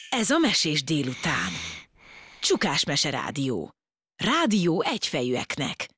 Ez a Mesés délután. Csukás Mese Rádió. Rádió egyfejűeknek.